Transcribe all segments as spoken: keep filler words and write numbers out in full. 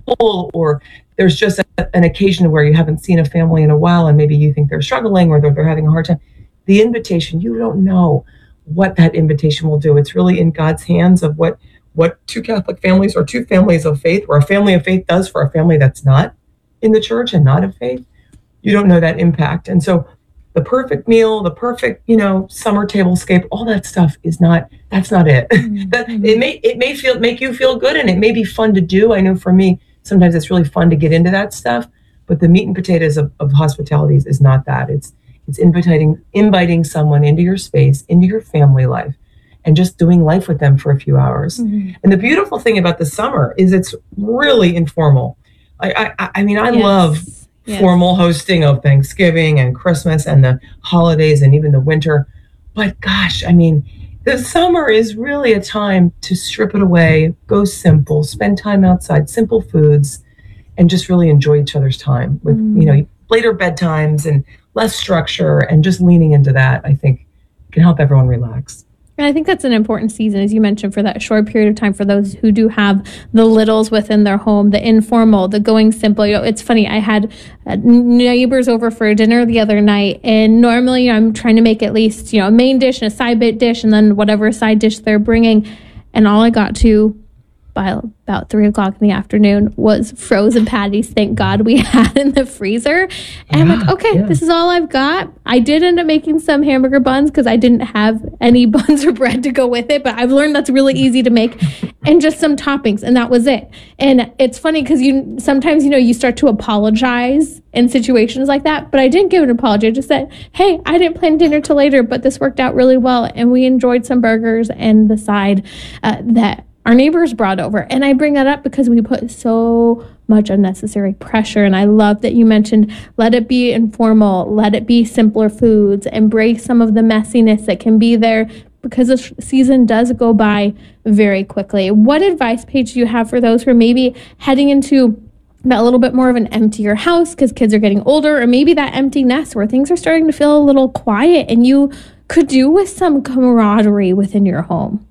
or there's just a, an occasion where you haven't seen a family in a while and maybe you think they're struggling or they're, they're having a hard time. The invitation, you don't know what that invitation will do. It's really in God's hands of what what two Catholic families or two families of faith, or a family of faith does for a family that's not in the church and not of faith. You don't know that impact. And so the perfect meal, the perfect, you know, summer tablescape, all that stuff is not, that's not it. Mm-hmm. That it may, it may feel, make you feel good, and it may be fun to do. I know for me, sometimes it's really fun to get into that stuff, but the meat and potatoes of, of hospitality is, is not that. It's, it's inviting, inviting someone into your space, into your family life, and just doing life with them for a few hours. Mm-hmm. And the beautiful thing about the summer is it's really informal. I, I, I mean, I Yes. love Yes. formal hosting of Thanksgiving and Christmas and the holidays and even the winter. But gosh, I mean, the summer is really a time to strip it away, go simple, spend time outside, simple foods, and just really enjoy each other's time with, Mm. you know, later bedtimes and less structure, and just leaning into that, I think, can help everyone relax. And I think that's an important season, as you mentioned, for that short period of time for those who do have the littles within their home, the informal, the going simple. You know, it's funny. I had uh, neighbors over for dinner the other night, and normally I'm trying to make at least, you know, a main dish and a side bit dish, and then whatever side dish they're bringing. And all I got to by about three o'clock in the afternoon was frozen patties. Thank God we had in the freezer. And Yeah, I'm like, okay, yeah. this is all I've got. I did end up making some hamburger buns because I didn't have any buns or bread to go with it, but I've learned that's really easy to make, and just some toppings, and that was it. And it's funny because you sometimes, you know, you start to apologize in situations like that, but I didn't give an apology. I just said, hey, I didn't plan dinner till later, but this worked out really well, and we enjoyed some burgers and the side uh, that our neighbors brought over. And I bring that up because we put so much unnecessary pressure. And I love that you mentioned, let it be informal, let it be simpler foods, embrace some of the messiness that can be there, because the season does go by very quickly. What advice, Paige, do you have for those who are maybe heading into that little bit more of an emptier house because kids are getting older, or maybe that empty nest where things are starting to feel a little quiet and you could do with some camaraderie within your home?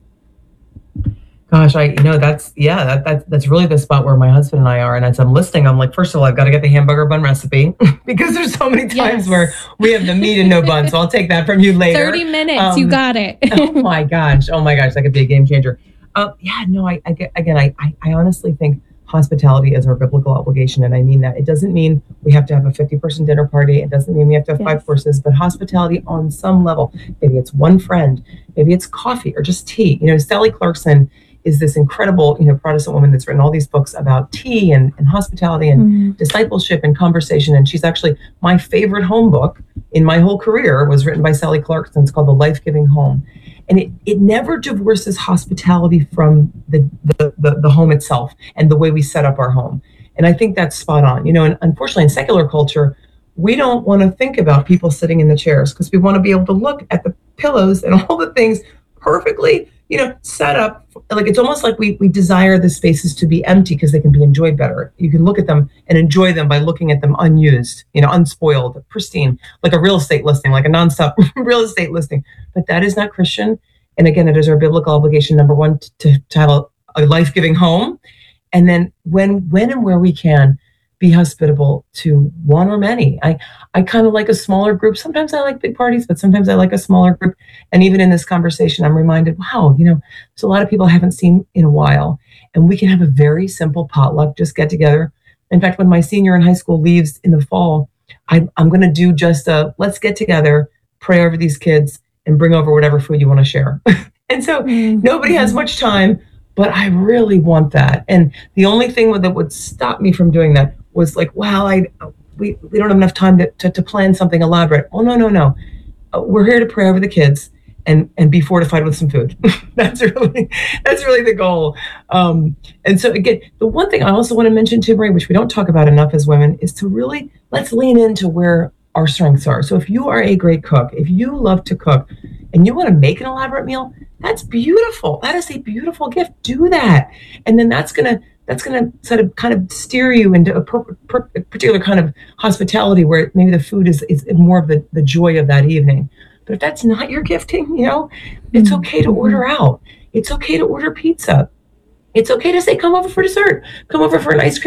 Gosh, I, you know, that's, yeah, that, that, that's really the spot where my husband and I are. And as I'm listening, I'm like, first of all, I've got to get the hamburger bun recipe because there's so many times Yes. where we have the meat and no bun. So I'll take that from you later. thirty minutes, Um, you got it. oh my gosh. Oh my gosh. That could be a game changer. Uh, yeah, no, I, I get, again, I, I, I honestly think hospitality is our biblical obligation. And I mean that. It doesn't mean we have to have a fifty person dinner party. It doesn't mean we have to have Yes. five courses, but hospitality on some level. Maybe it's one friend, maybe it's coffee or just tea. You know, Sally Clarkson is this incredible, you know, Protestant woman that's written all these books about tea and, and hospitality and Mm. discipleship and conversation. And she's actually, my favorite home book in my whole career was written by Sally Clarkson. It's called The Life-Giving Home. And it, it never divorces hospitality from the, the, the, the home itself and the way we set up our home. And I think that's spot on. You know, and unfortunately in secular culture, we don't want to think about people sitting in the chairs because we want to be able to look at the pillows and all the things perfectly, you know, set up. Like it's almost like we we desire the spaces to be empty because they can be enjoyed better. You can look at them and enjoy them by looking at them unused, you know, unspoiled, pristine, like a real estate listing, like a nonstop real estate listing. But that is not Christian. And again, it is our biblical obligation, number one, to, to have a, a life-giving home. And then when when and where we can, be hospitable to one or many. I, I kind of like a smaller group. Sometimes I like big parties, but sometimes I like a smaller group. And even in this conversation, I'm reminded, wow, you know, there's a lot of people I haven't seen in a while. And we can have a very simple potluck, just get together. In fact, when my senior in high school leaves in the fall, I, I'm going to do just a, let's get together, pray over these kids, and bring over whatever food you want to share. And so Mm. nobody has much time, but I really want that. And the only thing that would stop me from doing that was like, wow, I we, we don't have enough time to, to, to plan something elaborate. Oh, no, no, no. Uh, we're here to pray over the kids and, and be fortified with some food. That's really that's really the goal. Um, and so again, the one thing I also want to mention too, Marie, which we don't talk about enough as women, is to really, let's lean into where our strengths are. So if you are a great cook, if you love to cook and you want to make an elaborate meal, that's beautiful. That is a beautiful gift. Do that. And then that's going to that's going to sort of kind of steer you into a per, per, particular kind of hospitality where maybe the food is, is more of the, the joy of that evening. But if that's not your gifting, you know, it's okay to order out. It's okay to order pizza. It's okay to say, come over for dessert. Come over for an ice cream